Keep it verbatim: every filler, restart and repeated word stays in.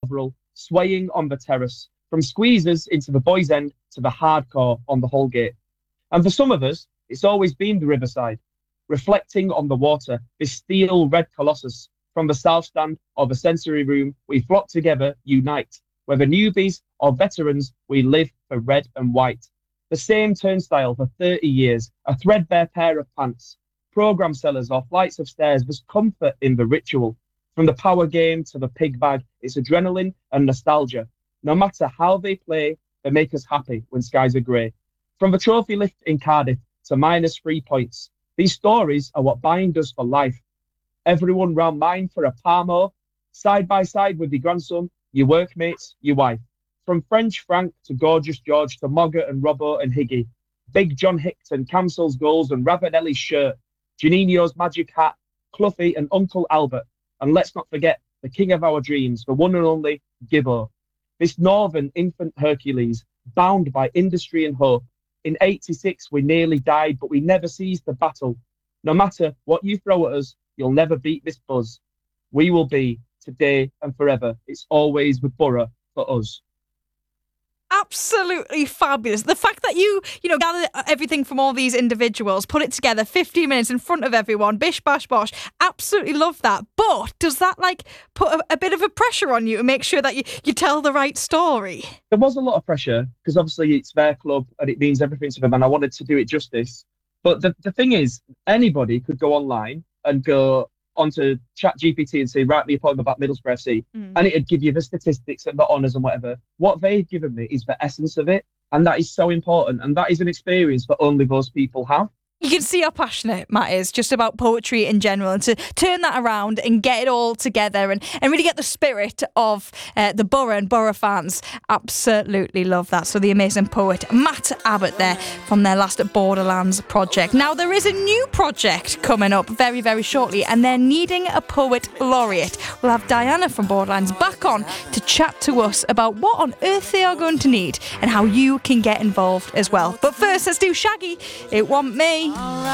Bovril, swaying on the terrace, from squeezers into the boys' end to the hardcore on the Holgate. And for some of us, it's always been the Riverside, reflecting on the water, this steel red colossus. From the South Stand or the sensory room, we flock together, unite. Whether newbies or veterans, we live for red and white. The same turnstile for thirty years, a threadbare pair of pants. Programme sellers or flights of stairs, there's comfort in the ritual. From the power game to the pig bag, it's adrenaline and nostalgia. No matter how they play, they make us happy when skies are grey. From the trophy lift in Cardiff to minus three points, these stories are what bind us for life. Everyone round mine for a Parmo, side by side with your grandson, your workmates, your wife. From French Frank to Gorgeous George to Mogger and Robbo and Higgy. Big John Hickton, Camsel's goals and Ravanelli's shirt. Juninho's magic hat, Cluffy and Uncle Albert. And let's not forget the king of our dreams, the one and only Gibbo. This northern infant Hercules, bound by industry and hope. In eighty-six, we nearly died, but we never ceased the battle. No matter what you throw at us, you'll never beat this buzz. We will be, today and forever. It's always with Borough for us. Absolutely fabulous. The fact that you, you know, gather everything from all these individuals, put it together, fifteen minutes in front of everyone, bish, bash, bosh. Absolutely love that. But does that, like, put a, a bit of a pressure on you to make sure that you, you tell the right story? There was a lot of pressure because obviously it's their club and it means everything to them, and I wanted to do it justice. But the, the thing is, anybody could go online and go onto Chat G P T and say, write me a poem about Middlesbrough F C, mm. and it'd give you the statistics and the honours and whatever. What they've given me is the essence of it, and that is so important, and that is an experience that only those people have. You can see how passionate Matt is just about poetry in general, and to turn that around and get it all together and, and really get the spirit of uh, the Borough and Borough fans. Absolutely love that. So the amazing poet Matt Abbott there from their last Borderlands project. Now there is a new project coming up very, very shortly, and they're needing a poet laureate. We'll have Diana from Borderlands back on to chat to us about what on earth they are going to need and how you can get involved as well. But first, let's do Shaggy, It Want Me.